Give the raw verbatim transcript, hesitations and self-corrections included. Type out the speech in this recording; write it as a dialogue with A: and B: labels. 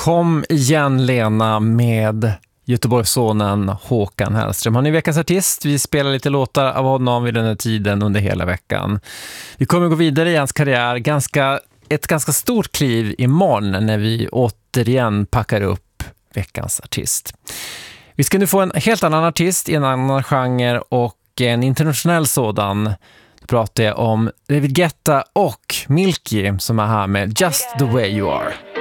A: Kom igen Lena med Göteborgssonen Håkan Hellström. Han är veckans artist. Vi spelar lite låtar av honom vid den här tiden under hela veckan. Vi kommer gå vidare i hans karriär. Ganska, ett ganska stort kliv imorgon när vi återigen packar upp veckans artist. Vi ska nu få en helt annan artist i en annan genre och en internationell sådan. Då pratar jag om David Guetta och Milky som är här med Just the way you are.